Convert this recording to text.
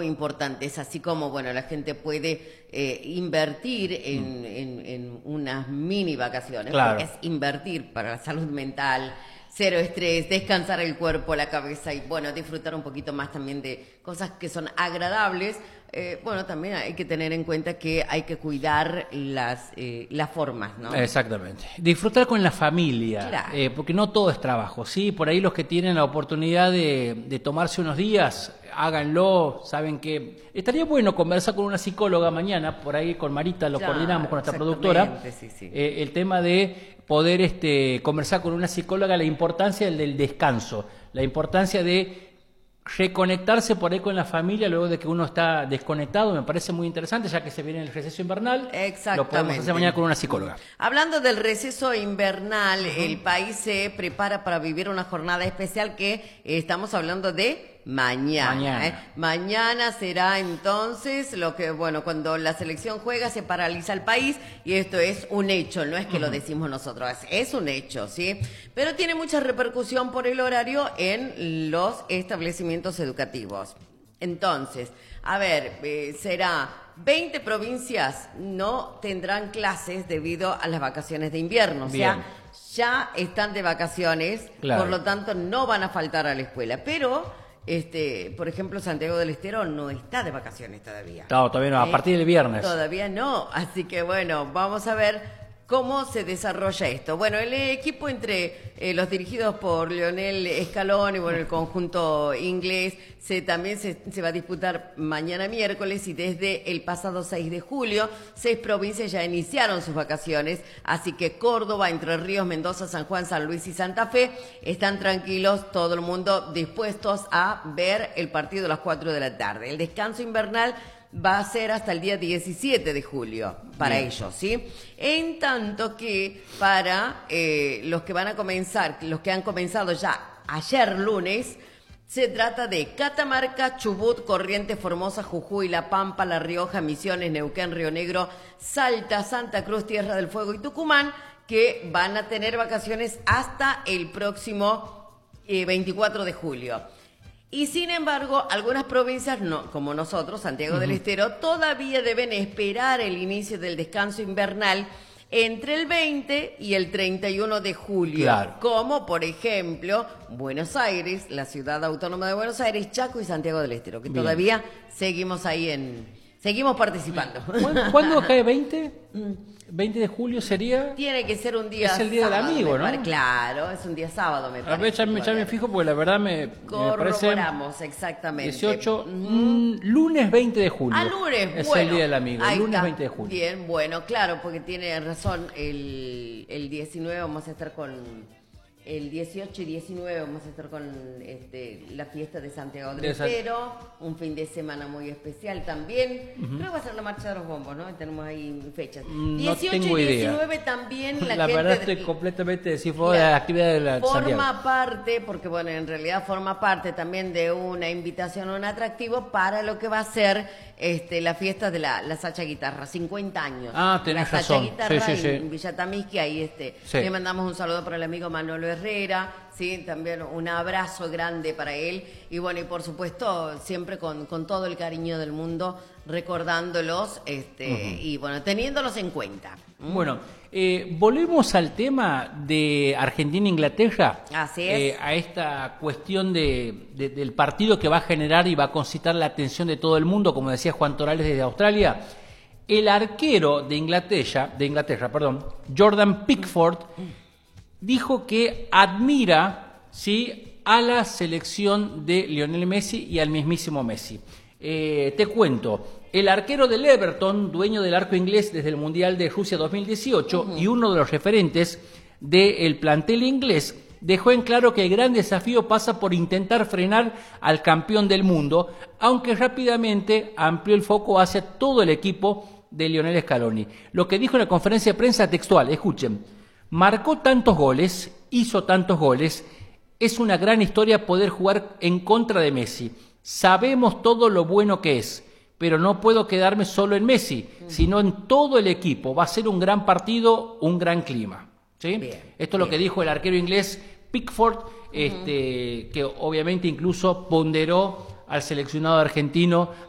muy importantes, así como, bueno, la gente puede invertir en unas mini vacaciones, Claro. porque es invertir para la salud mental, cero estrés, descansar el cuerpo, la cabeza y, bueno, disfrutar un poquito más también de cosas que son agradables. Bueno, también hay que tener en cuenta que hay que cuidar las formas, ¿no? Exactamente. Disfrutar con la familia, Claro. porque no todo es trabajo, ¿sí? Por ahí los que tienen la oportunidad de tomarse unos días, háganlo. Saben que estaría bueno conversar con una psicóloga mañana, por ahí con Marita lo Claro, coordinamos con nuestra productora. sí, sí. El tema de poder conversar con una psicóloga, la importancia del descanso, la importancia de reconectarse por ahí con la familia luego de que uno está desconectado. Me parece muy interesante, ya que se viene el receso invernal. Exactamente. Lo podemos hacer mañana con una psicóloga. Hablando del receso invernal, el país se prepara para vivir una jornada especial que estamos hablando de mañana. Mañana será entonces lo que, bueno, cuando la selección juega se paraliza el país y esto es un hecho, no es que lo decimos nosotros, es un hecho, ¿sí? Pero tiene mucha repercusión por el horario en los establecimientos educativos. Entonces, a ver, será 20 provincias no tendrán clases debido a las vacaciones de invierno, Bien. o sea, ya están de vacaciones, Claro. por lo tanto no van a faltar a la escuela, pero por ejemplo, Santiago del Estero no está de vacaciones todavía. No, todavía no, a partir del viernes. Todavía no, así que bueno, vamos a ver cómo se desarrolla esto. Bueno, el equipo entre los dirigidos por Lionel Scaloni, bueno, el conjunto inglés, también se va a disputar mañana miércoles y desde el pasado 6 de julio, 6 provincias ya iniciaron sus vacaciones, así que Córdoba, Entre Ríos, Mendoza, San Juan, San Luis y Santa Fe están tranquilos, todo el mundo dispuestos a ver el partido a las 4 de la tarde. El descanso invernal va a ser hasta el día 17 de julio para Bien. ellos, ¿sí? En tanto que para los que van a comenzar, los que han comenzado ya ayer lunes, se trata de Catamarca, Chubut, Corrientes, Formosa, Jujuy, La Pampa, La Rioja, Misiones, Neuquén, Río Negro, Salta, Santa Cruz, Tierra del Fuego y Tucumán, que van a tener vacaciones hasta el próximo 24 de julio. Y sin embargo, algunas provincias, no, como nosotros, Santiago del Estero, todavía deben esperar el inicio del descanso invernal entre el 20 y el 31 de julio. Claro. Como, por ejemplo, Buenos Aires, la ciudad autónoma de Buenos Aires, Chaco y Santiago del Estero, que Bien. todavía seguimos ahí seguimos participando. ¿Cuándo cae 20? 20 de julio sería. Tiene que ser un día Es el día del sábado, amigo, me ¿no? parece. Claro, es un día sábado, me A parece. ver, ya me fijo porque la verdad me parece. Corroboramos, exactamente. 18, lunes 20 de julio. Ah, lunes, es bueno. el día del amigo, Ahí lunes está. 20 de julio. Bien, bueno, claro, porque tiene razón, el 19 vamos a estar con... El 18 y 19 vamos a estar con la fiesta de Santiago del Estero, un fin de semana muy especial también. Creo que va a ser la marcha de los bombos, ¿no? Tenemos ahí fechas. No 18 tengo y idea. 19 también la La gente... verdad estoy completamente descifrado de la actividad de la Santiago. Forma parte, porque bueno, en realidad forma parte también de una invitación, un atractivo para lo que va a ser la fiesta de la Sacha Guitarra, 50 años. Ah, tenés la Sacha razón. Guitarra Sí. en Villa Tamisqui, ahí Sí. le mandamos un saludo para el amigo Manolo Herrera, sí, también un abrazo grande para él y bueno, y por supuesto siempre con todo el cariño del mundo, recordándolos y bueno, teniéndolos en cuenta. Bueno, volvemos al tema de Argentina-Inglaterra. Así es. A esta cuestión del partido que va a generar y va a concitar la atención de todo el mundo, como decía Juan Torales desde Australia. El arquero de Inglaterra, Jordan Pickford, dijo que admira, ¿sí?, a la selección de Lionel Messi y al mismísimo Messi. Te cuento, el arquero del Everton, dueño del arco inglés desde el Mundial de Rusia 2018 y uno de los referentes del plantel inglés, dejó en claro que el gran desafío pasa por intentar frenar al campeón del mundo, aunque rápidamente amplió el foco hacia todo el equipo de Lionel Scaloni. Lo que dijo en la conferencia de prensa textual, escuchen: marcó tantos goles, hizo tantos goles, es una gran historia poder jugar en contra de Messi. Sabemos todo lo bueno que es, pero no puedo quedarme solo en Messi, sino en todo el equipo. Va a ser un gran partido, un gran clima. ¿Sí? Bien, Esto es lo que dijo el arquero inglés Pickford, que obviamente incluso ponderó al seleccionado argentino